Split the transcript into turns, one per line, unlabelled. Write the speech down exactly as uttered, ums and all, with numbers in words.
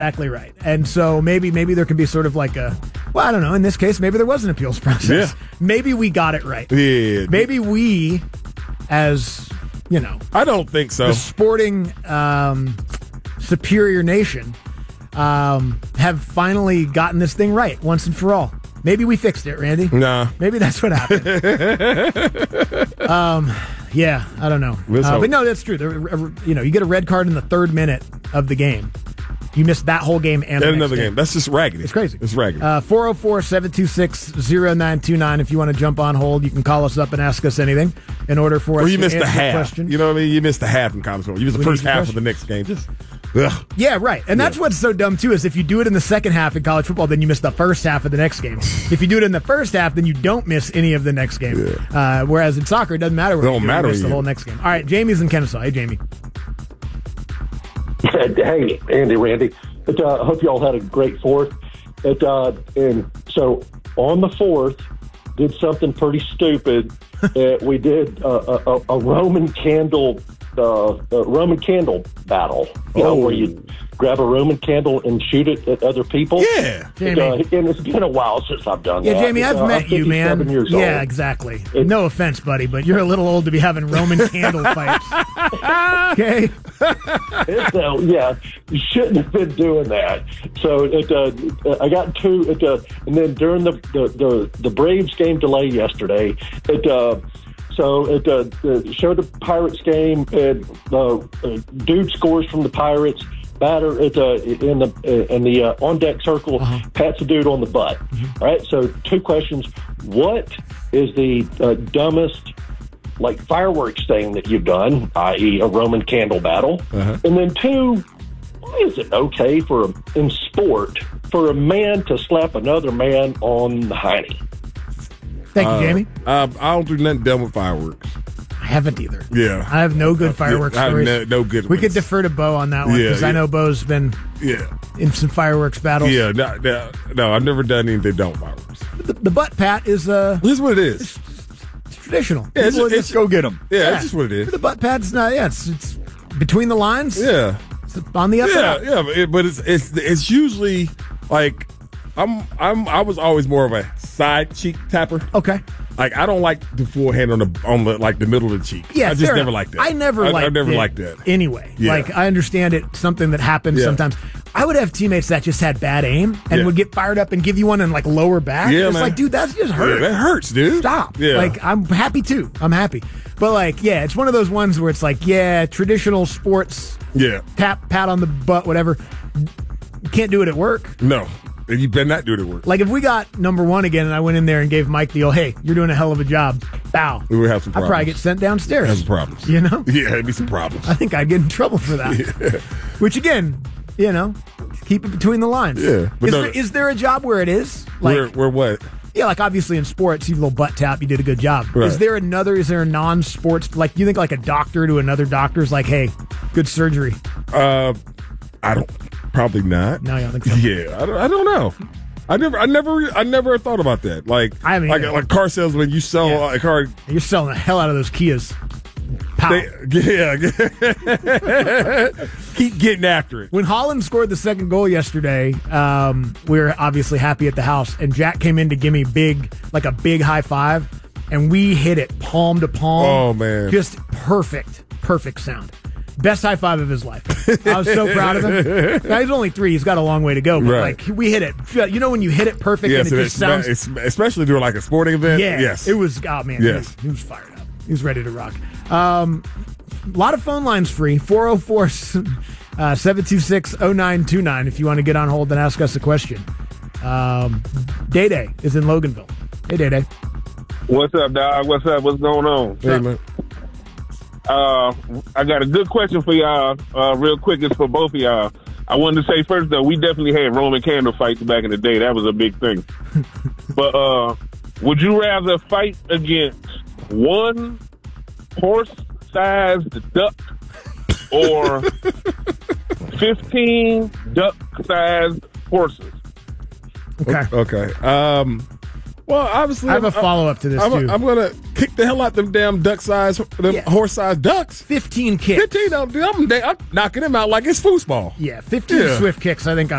Exactly right. And so maybe maybe there could be sort of like a, well, I don't know. In this case, maybe there was an appeals process.
Yeah.
Maybe we got it right.
Yeah.
Maybe we, as, you know.
I don't think so.
The sporting um, superior nation um, have finally gotten this thing right once and for all. Maybe we fixed it, Randy.
Nah.
Maybe that's what happened. um, yeah, I don't know. Uh, but no, that's true. There, you know, you get a red card in the third minute of the game. You missed that whole game and,
and
the next
another game.
game.
That's just raggedy.
It's crazy.
It's raggedy.
Uh, four oh four, seven two six, oh nine two nine. If you want to jump on hold, you can call us up and ask us anything in order for us
or you
to
missed
answer
the half.
questions.
You know what I mean? You missed the half in college football. You missed the
We
first
need your
half of the
questions.
next game. Just ugh.
Yeah, right. And that's
Yeah.
what's so dumb, too, is if you do it in the second half in college football, then you miss the first half of the next game. If you do it in the first half, then you don't miss any of the next game.
Yeah.
Uh, whereas in soccer, it doesn't matter what
It don't
you do,
matter
you miss the
you.
whole next game. All right, Jamie's in Kennesaw. Hey, Jamie.
Hey, Andy, Randy. But, uh, I hope y'all had a great fourth. It, uh, and so on the fourth, did something pretty stupid. uh, we did uh, a, a, a Roman candle, uh, a Roman candle battle. You know,
Oh.
where you grab a Roman candle and shoot it at other people.
Yeah.
It,
Jamie.
uh, and it's been a while since I've done
Yeah,
that.
Jamie, I've
Uh,
met
I'm
you, man.
fifty-seven Years
Yeah,
old.
exactly.
It-
no offense, buddy, but you're a little old to be having Roman candle fights. Okay?
It, uh, yeah, you shouldn't have been doing that. So it, uh, I got two, it, uh, and then during the, the, the, the Braves game delay yesterday, it, uh, so it uh, uh, showed the Pirates game, and uh, uh, dude scores from the Pirates. Batter it, uh, in the uh, in the uh, on deck circle,
Uh-huh.
pats a dude on the butt.
Mm-hmm.
All right, so two questions: what is the uh, dumbest like fireworks thing that you've done, that is, a Roman candle battle?
Uh-huh.
And then two, why is it okay for a, in sport for a man to slap another man on the hiney?
Thank you,
Uh,
Jamie.
Uh, I don't do nothing dumb with fireworks.
I haven't either.
Yeah.
I have no good fireworks
I have
stories.
no, no good
We
ones.
could defer to Bo on that one
Yeah,
because I
yeah.
know Bo's been
Yeah.
in some fireworks battles.
Yeah. No, no, no, I've never done anything dumb with fireworks.
The, the butt pat is uh,
Here's what it is.
it's traditional.
Yeah, it's,
People
it's,
just-
go get them. Yeah,
Yeah.
that's just what it is.
the butt pat's not. Yeah, it's, it's between the lines.
Yeah.
It's on the up. and
Yeah,
up.
yeah, but, it, but it's it's it's usually like I'm I'm I was always more of a side cheek tapper.
Okay.
Like I don't like the full hand on the on the like the middle of the cheek.
Yeah,
I just
fair
never
enough.
liked that.
I never
I,
liked
I never
it
liked that.
Anyway,
Yeah.
like I understand it, something that happens
Yeah.
sometimes. I would have teammates that just had bad aim and
Yeah.
would get fired up and give you one in like lower back.
Yeah,
it's
man.
like, dude, that's just
Yeah,
hurt.
that hurts, dude.
Stop.
Yeah.
Like I'm happy too. I'm happy. But like, yeah, it's one of those ones where it's like, yeah, traditional sports
Yeah.
tap, pat on the butt, whatever. You can't do it at work.
No. And you better not do it at work.
Like if we got number one again and I went in there and gave Mike the old, hey, you're doing a hell of a job. Bow.
We would have some
I'd
problems.
probably get sent downstairs.
Have some problems.
You know?
Yeah, it'd be some problems.
I think I'd get in trouble for that. Which again, you know, keep it between the lines.
Yeah, but
Is,
no-
there, is there a job where it is? Like,
We're, we're what?
yeah, like obviously in sports, you little butt tap, you did a good job.
Right.
Is there another? Is there a non-sports? Like, you think like a doctor to another doctor is like, hey, good surgery?
Uh, I don't. Probably not.
No, you don't think so?
Yeah, I don't. I don't know. I never. I never. I never thought about that. Like,
I haven't
like
either.
like car salesman, you sell
Yeah.
a car.
You're selling the hell out of those Kias. Pow.
They, yeah, keep getting after it.
When Holland scored the second goal yesterday, um, we were obviously happy at the house, and Jack came in to give me big, like a big high five, and we hit it palm to palm.
Oh, man.
Just perfect, perfect sound. Best high five of his life. I was so proud of him. Now, he's only three; he's got a long way to go. But
Right.
like we hit it, you know, when you hit it perfect
Yes,
and it
and
just
it's,
sounds.
it's, especially during like a sporting event.
Yeah,
Yes,
it was. Oh man,
Yes.
he, was, he was fired up. He was ready to rock. Um, a lot of phone lines free. four oh four, seven two six, oh nine two nine if you want to get on hold and ask us a question. Um, Day Day is in Loganville. Hey, Day Day.
What's up, dog? What's up? What's going on?
Hey, man.
Uh, I got a good question for y'all. Uh, real quick, it's for both of y'all. I wanted to say first, though, we definitely had Roman candle fights back in the day. That was a big thing. But uh, would you rather fight against one horse-sized duck or fifteen duck-sized horses?
Okay.
Okay. Um. Well, obviously,
I have a
I'm-
follow up to this
I'm,
too.
I'm gonna kick the hell out them damn duck-sized, them
Yeah.
horse-sized ducks.
fifteen kicks.
fifteen of them, I'm, I'm knocking them out like it's foosball.
Yeah, fifteen
Yeah.
swift kicks, I think,